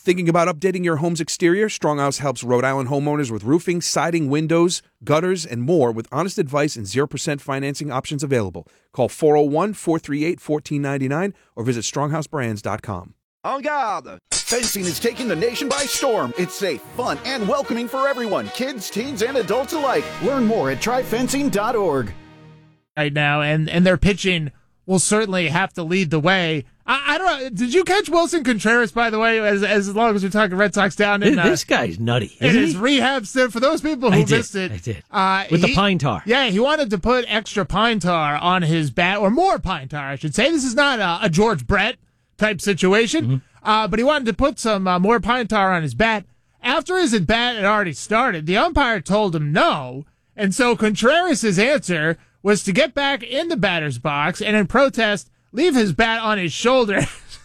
Thinking about updating your home's exterior? Stronghouse helps Rhode Island homeowners with roofing, siding, windows, gutters, and more with honest advice and 0% financing options available. Call 401-438-1499 or visit stronghouseBrands.com. En garde! Fencing is taking the nation by storm. It's safe, fun, and welcoming for everyone, kids, teens, and adults alike. Learn more at tryfencing.org. Right now, and their pitching will certainly have to lead the way. I don't know. Did you catch Wilson Contreras, by the way, as long as we're talking Red Sox down in this guy's nutty, in his rehab stint? For those people who missed it. I did. With the pine tar. Yeah, he wanted to put extra pine tar on his bat, or more pine tar, I should say. This is not a George Brett type situation, but he wanted to put some more pine tar on his bat. After his at-bat had already started, the umpire told him no, and so Contreras' answer was to get back in the batter's box and in protest leave his bat on his shoulder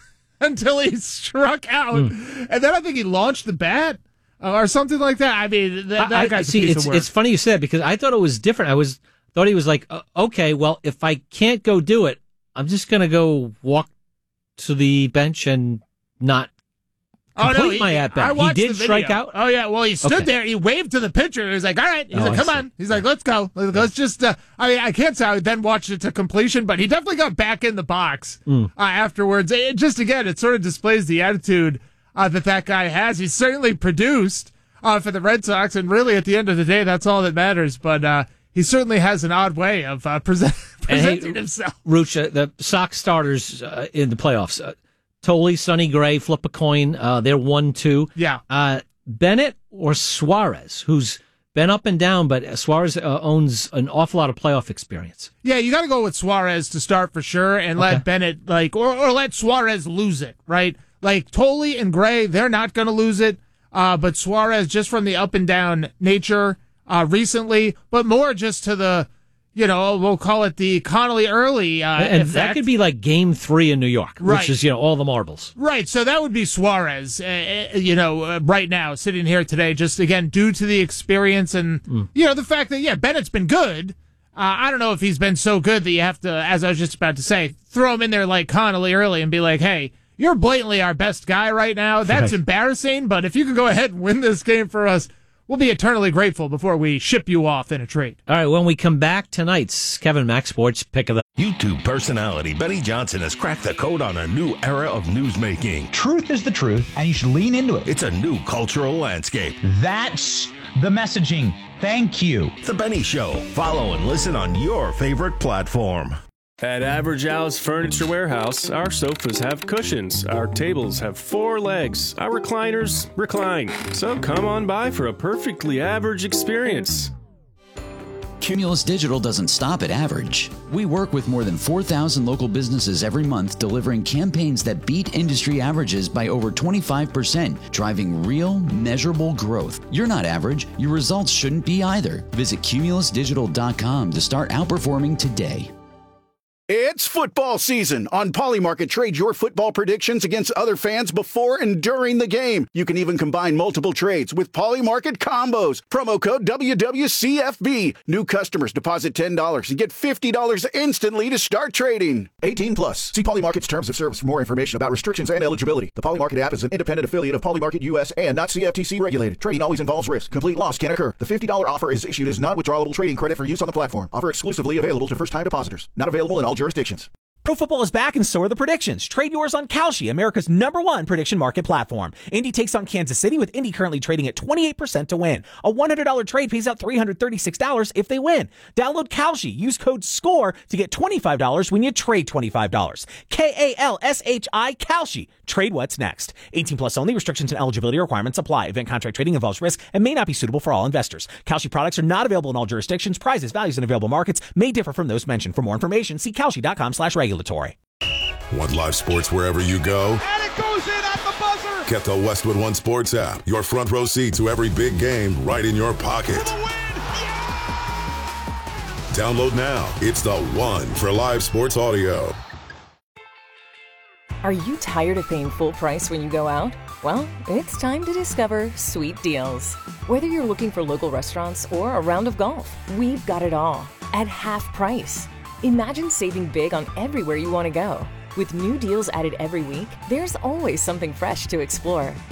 until he struck out. And then I think he launched the bat or something like that. I mean, that guy's a piece of work. It's funny you said, because I thought it was different. Thought he was like, okay, well, if I can't go do it, I'm just going to go walk to the bench and not complete my at-bat. He did strike out? Oh, yeah. Well, he stood there. He waved to the pitcher. He was like, all right. He's like, come on. He's like, let's go. Let's just, I can't say I then watched it to completion, but he definitely got back in the box afterwards. Just, again, it sort of displays the attitude that guy has. He's certainly produced for the Red Sox, and really, at the end of the day, that's all that matters. But he certainly has an odd way of presenting himself. Rucha, the Sox starters in the playoffs, Tolley, Sonny Gray, flip a coin. They're 1-2. Yeah. Bennett or Suarez, who's been up and down, but Suarez owns an awful lot of playoff experience. Yeah, you got to go with Suarez to start for sure, and let Bennett or let Suarez lose it, right? Like Tolley and Gray, they're not going to lose it, but Suarez, just from the up and down nature recently, but more just to the, we'll call it the Connolly early and effect. that could be like Game 3 in New York, which is, all the marbles. Right, so that would be Suarez, right now, sitting here today, just, again, due to the experience and, the fact that, Bennett's been good. I don't know if he's been so good that you have to, as I was just about to say, throw him in there like Connolly early and be like, hey, you're blatantly our best guy right now. That's embarrassing, but if you could go ahead and win this game for us, we'll be eternally grateful before we ship you off in a trade. All right, when we come back, tonight's Kevin Mack Sports Pick of the... YouTube personality Benny Johnson has cracked the code on a new era of newsmaking. Truth is the truth, and you should lean into it. It's a new cultural landscape. That's the messaging. Thank you. The Benny Show. Follow and listen on your favorite platform. At Average Al's Furniture Warehouse, our sofas have cushions, our tables have 4 legs, our recliners recline. So come on by for a perfectly average experience. Cumulus Digital doesn't stop at average. We work with more than 4,000 local businesses every month, delivering campaigns that beat industry averages by over 25%, driving real, measurable growth. You're not average. Your results shouldn't be either. Visit cumulusdigital.com to start outperforming today. It's football season. On Polymarket, trade your football predictions against other fans before and during the game. You can even combine multiple trades with Polymarket combos. Promo code WWCFB. New customers deposit $10 and get $50 instantly to start trading. 18 plus. See Polymarket's terms of service for more information about restrictions and eligibility. The Polymarket app is an independent affiliate of Polymarket US and not CFTC regulated. Trading always involves risk. Complete loss can occur. The $50 offer is issued as non-withdrawable trading credit for use on the platform. Offer exclusively available to first-time depositors. Not available in all jurisdictions. Pro football is back and so are the predictions. Trade yours on Kalshi, America's #1 prediction market platform. Indy takes on Kansas City, with Indy currently trading at 28% to win. A $100 trade pays out $336 if they win. Download Kalshi. Use code SCORE to get $25 when you trade $25. KALSHI, Kalshi. Trade what's next. 18 plus only. Restrictions and eligibility requirements apply. Event contract trading involves risk and may not be suitable for all investors. Kalshi products are not available in all jurisdictions. Prices, values, and available markets may differ from those mentioned. For more information, see kalshi.com/regulatory. Want live sports wherever you go? And it goes in at the buzzer! Get the Westwood One Sports app. Your front row seat to every big game right in your pocket. Download now. It's the one for live sports audio. Are you tired of paying full price when you go out? Well, it's time to discover Sweet Deals. Whether you're looking for local restaurants or a round of golf, we've got it all at half price. Imagine saving big on everywhere you want to go. With new deals added every week, there's always something fresh to explore.